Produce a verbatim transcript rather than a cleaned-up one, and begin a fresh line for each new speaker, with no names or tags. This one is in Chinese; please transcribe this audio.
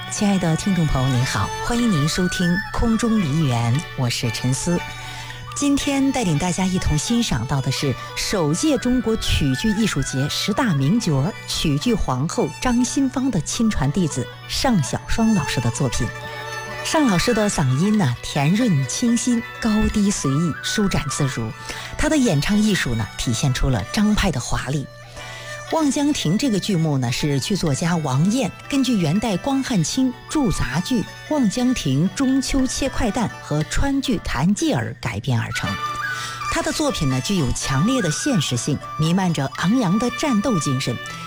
亲爱的听众朋友您好，欢迎您收听空中梨园，我是陈思。今天带领大家一同欣赏到的是首届中国曲剧艺术节十大名角曲剧皇后张新芳的亲传弟子尚小双老师的作品。尚老师的嗓音呢，甜润清新，高低随意，舒展自如。他的演唱艺术呢，体现出了张派的华丽。《望江亭》这个剧目呢，是剧作家王燕根据元代光汉卿著杂剧《望江亭中秋切块蛋》和川剧《谭继儿》改编而成。他的作品呢，具有强烈的现实性，弥漫着昂扬的战斗精神，